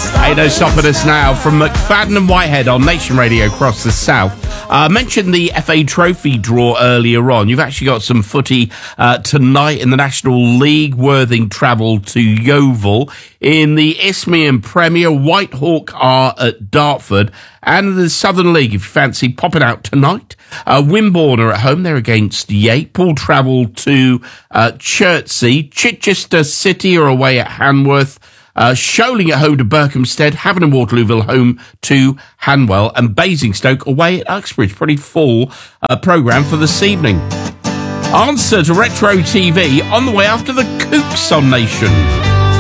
Ain't no stopping us now from McFadden and Whitehead on Nation Radio across the south. I mentioned the FA Trophy draw earlier on. You've actually got some footy tonight in the National League. Worthing travel to Yeovil. In the Isthmian Premier, Whitehawk are at Dartford. And in the Southern League, if you fancy popping out tonight, Wimborne are at home. They're against Yape. Will travel to Chertsey. Chichester City are away at Hanworth. Shoaling at home to Berkhamsted, Havant and Waterlooville home to Hanwell, and Basingstoke away at Uxbridge. Pretty full programme for this evening. Answer to Retro TV on the way after the Kooks on Nation.